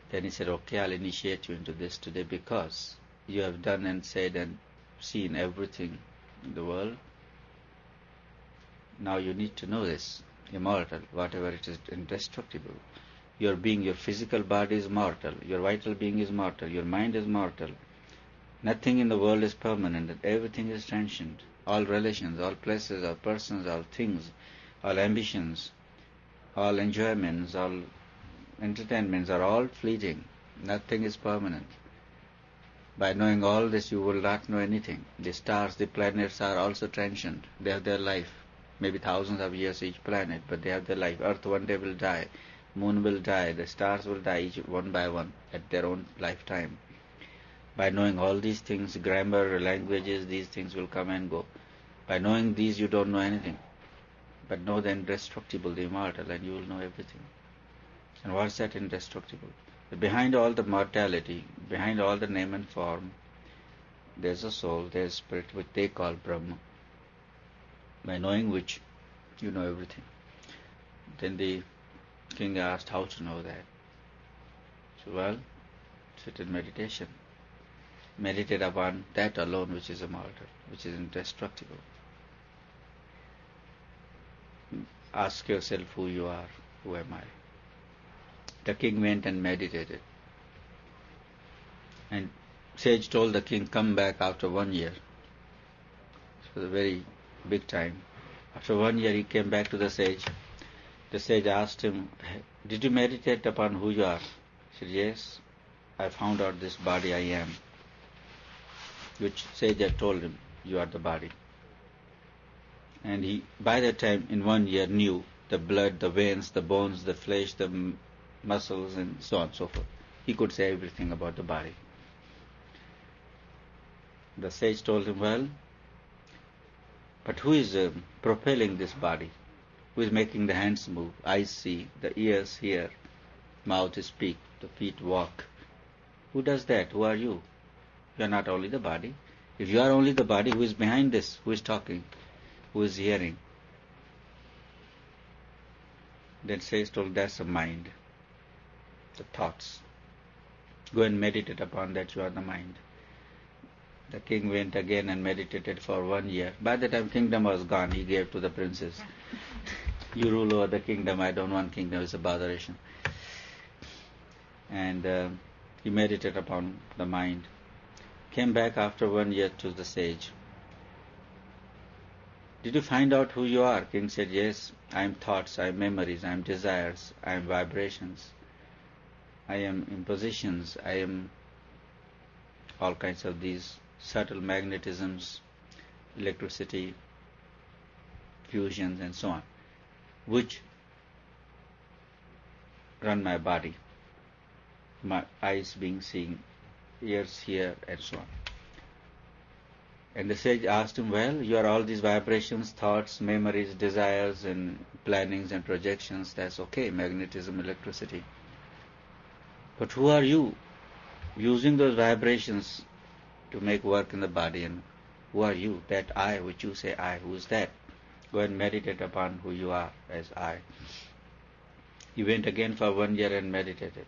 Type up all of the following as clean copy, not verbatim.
Then he said, okay, I'll initiate you into this today because you have done and said and seen everything in the world. Now you need to know this, immortal, whatever it is, indestructible. Your being, your physical body is mortal, your vital being is mortal, your mind is mortal. Nothing in the world is permanent, everything is transient. All relations, all places, all persons, all things, all ambitions, all enjoyments, all entertainments are all fleeting. Nothing is permanent. By knowing all this, you will not know anything. The stars, the planets are also transient. They have their life. Maybe thousands of years each planet, but they have their life. Earth one day will die. Moon will die. The stars will die each one by one at their own lifetime. By knowing all these things, grammar, languages, these things will come and go. By knowing these, you don't know anything. But know the indestructible, the immortal, and you will know everything. And what's that indestructible? Behind all the mortality, behind all the name and form, there's a soul, there's a spirit, which they call Brahma. By knowing which, you know everything. Then the king asked how to know that. So, well, sit in meditation. Meditate upon that alone which is immortal, which is indestructible. Ask yourself who you are, who am I? The king went and meditated. And sage told the king, come back after 1 year. It was a very big time. After 1 year he came back to the sage. The sage asked him, did you meditate upon who you are? He said, yes, I found out this body I am. Which sage had told him, you are the body. And he, by that time, in 1 year, knew the blood, the veins, the bones, the flesh, the muscles, and so on and so forth. He could say everything about the body. The sage told him, well, but who is propelling this body? Who is making the hands move? Eyes see, the ears hear, mouth speak, the feet walk. Who does that? Who are you? You are not only the body. If you are only the body, who is behind this? Who is talking? Who is hearing? Then sage told, that's the mind, the thoughts. Go and meditate upon that, you are the mind. The king went again and meditated for 1 year. By the time kingdom was gone, he gave to the princess. You rule over the kingdom, I don't want kingdom, it's a botheration. And he meditated upon the mind. Came back after 1 year to the sage. Did you find out who you are? King said, yes, I am thoughts, I am memories, I am desires, I am vibrations, I am impositions, I am all kinds of these subtle magnetisms, electricity, fusions and so on, which run my body, my eyes being seeing, ears hear and so on. And the sage asked him, well, you are all these vibrations, thoughts, memories, desires and plannings and projections, that's okay, magnetism, electricity. But who are you using those vibrations to make work in the body? And who are you? That I, which you say I, who is that? Go and meditate upon who you are as I. He went again for 1 year and meditated.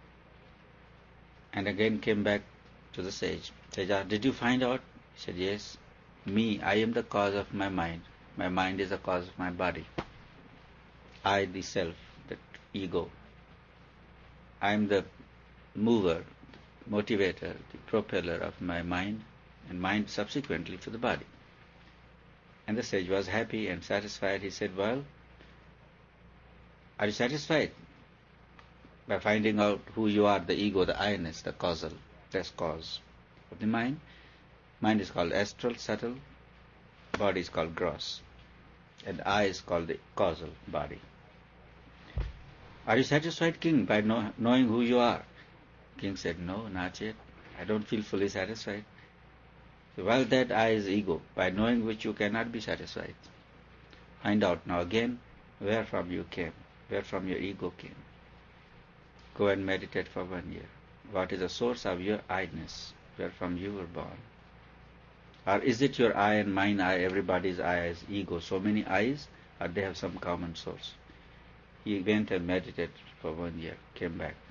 And again came back to the sage. Sage asked, did you find out? He said, yes, me, I am the cause of my mind. My mind is the cause of my body. I, the self, the ego. I am the mover, motivator, the propeller of my mind, and mind subsequently to the body. And the sage was happy and satisfied. He said, well, are you satisfied by finding out who you are, the ego, the I-ness, the causal, that's cause of the mind? Mind is called astral, subtle, body is called gross, and I is called the causal body. Are you satisfied, king, by knowing who you are? King said, no, not yet. I don't feel fully satisfied. So, well, that I is ego, by knowing which you cannot be satisfied. Find out now again where from you came, where from your ego came. Go and meditate for 1 year. What is the source of your I-ness, where from you were born? Or is it your I and mine I, everybody's I is ego, so many I's, or they have some common source? He went and meditated for 1 year, came back.